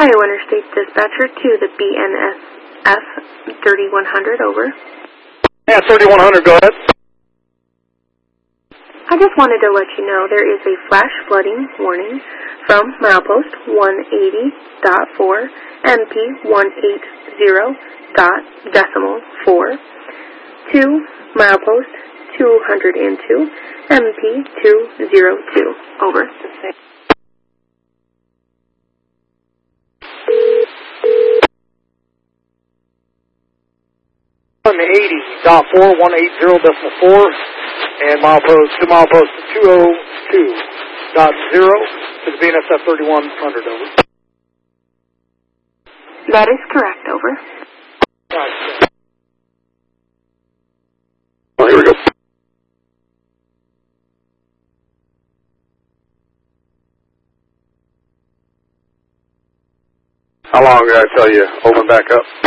Iowa Interstate Dispatcher to the BNSF 3100, over. Yeah, 3100, go ahead. I just wanted to let you know there is a flash flooding warning from milepost 180.4 MP 180.4 to milepost 202 MP 202, over. 180.4, 180.4, and milepost 202.0 to the BNSF 3100, over. That is correct, over. Oh, here we go. How long did I tell you open back up?